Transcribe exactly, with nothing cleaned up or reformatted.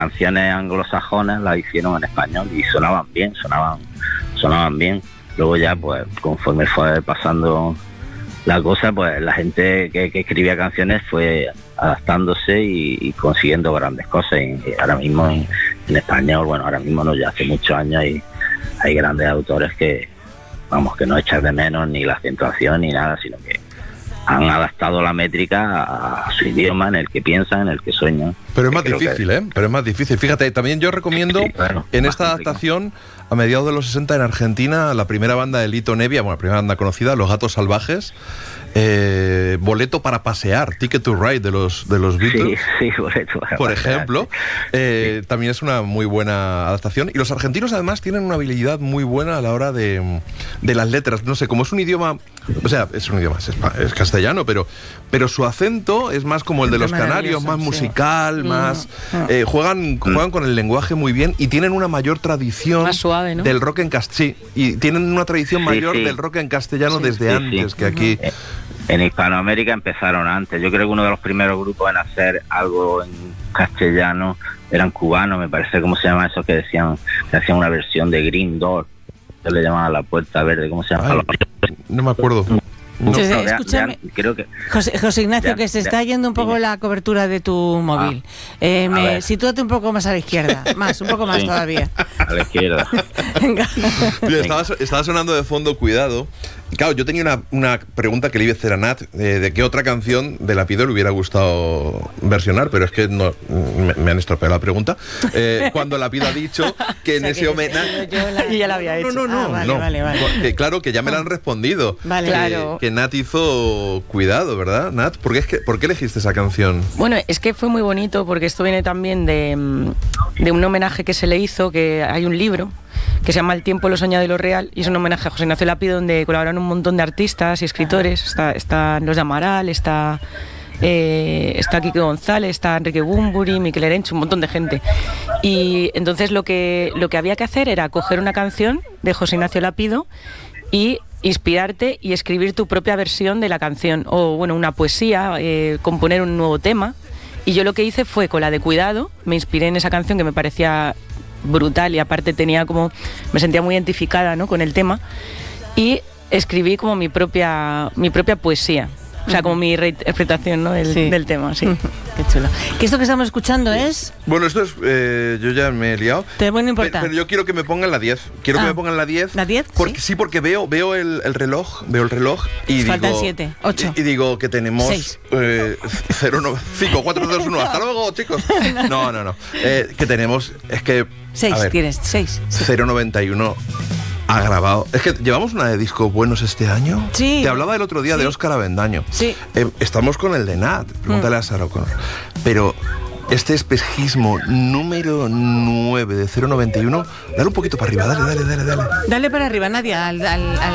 canciones anglosajonas las hicieron en español y sonaban bien, sonaban, sonaban bien. Luego ya, pues, conforme fue pasando la cosa, pues la gente que, que escribía canciones fue adaptándose y, y consiguiendo grandes cosas. Y, y ahora mismo en, en español, bueno, ahora mismo no, ya hace muchos años hay, hay grandes autores que, vamos, que no echas de menos ni la acentuación ni nada, sino que han adaptado la métrica a, a su idioma, en el que piensan, en el que sueñan. Pero es más difícil, que... ¿eh? Pero es más difícil. Fíjate, también yo recomiendo sí, claro, en esta adaptación, a mediados de los sesenta en Argentina, la primera banda de Lito Nevia, bueno, la primera banda conocida, Los Gatos Salvajes, eh, Boleto para Pasear, Ticket to Ride de los, de los Beatles, sí, sí, Boleto para por pasear, ejemplo, eh, sí. También es una muy buena adaptación. Y los argentinos además tienen una habilidad muy buena a la hora de, de las letras. No sé, como es un idioma, o sea, es un idioma, es, es castellano, pero, pero su acento es más como el de los canarios, más musical, sí. más... Eh, juegan, juegan con el lenguaje muy bien y tienen una mayor tradición más suave, ¿no? del rock en castellano. Sí, y tienen una tradición sí, mayor sí. del rock en castellano sí, desde sí, antes sí. que aquí. Uh-huh. En Hispanoamérica empezaron antes. Yo creo que uno de los primeros grupos en hacer algo en castellano eran cubanos, me parece, ¿cómo se llama eso? Que decían, que hacían una versión de Green Door, que le llamaban La Puerta Verde, ¿cómo se llama? Ay, no me acuerdo. No, sí, no, escúchame, ya, creo que, José, José Ignacio, ya, que se ya, está yendo un poco sí. la cobertura de tu móvil. Ah, eh, me, sitúate un poco más a la izquierda, más, un poco más sí. todavía. A la izquierda. Venga. Mira, estaba, estaba sonando de fondo Cuidado. Y claro, yo tenía una, una pregunta que le iba a hacer a Nat, eh, de qué otra canción de La Pido le hubiera gustado versionar, pero es que no, me, me han estropeado la pregunta. Eh, cuando La Pido ha dicho que en o sea, ese homenaje... Y ya la había hecho. No, no, no. Ah, vale, no. Vale, vale. Que, claro, que ya me la han respondido. Vale, que, claro. Que Nat hizo Cuidado, ¿verdad, Nat? ¿Por qué, es que, ¿Por qué elegiste esa canción? Bueno, es que fue muy bonito porque esto viene también de, de un homenaje que se le hizo, que hay un libro que se llama El tiempo, lo soñado y lo real, y es un homenaje a José Ignacio Lapido, donde colaboran un montón de artistas y escritores. Está, están los de Amaral, está, eh, está Quique González, está Enrique Bunbury, Miquel Erenchu, un montón de gente. Y entonces lo que, lo que había que hacer era coger una canción de José Ignacio Lapido y inspirarte y escribir tu propia versión de la canción, o bueno, una poesía, eh, componer un nuevo tema. Y yo lo que hice fue, con la de Cuidado, me inspiré en esa canción que me parecía brutal y aparte tenía como, me sentía muy identificada, ¿no?, con el tema, y escribí como mi propia mi propia poesía, o sea, como mi reinterpretación, ¿no?, del, sí. del tema, sí. Qué chulo. ¿Que esto que estamos escuchando es? Bueno, esto es, eh, yo ya me he liado. Te bueno importa. Pero, pero yo quiero que me pongan la diez. Quiero ah, que me pongan la diez. ¿La diez? Porque, sí. sí, porque veo veo el, el reloj, veo el reloj y faltan digo... siete, ocho. Y, y digo que tenemos eh, cero, cinco, cuatro, dos, uno. Hasta luego, chicos. No, no, no. Eh, que tenemos, es que... seis, tienes, seis. cero noventa y uno ha grabado. Es que llevamos una de discos buenos este año. Sí. Te hablaba el otro día sí. de Óscar Avendaño. Sí. Eh, estamos con el de Nat. Pregúntale mm. a Sarah O'Connor. Pero este espejismo número nueve de cero noventa y uno, dale un poquito para arriba. Dale, dale, dale, dale. Dale para arriba, Nadia, al... al, al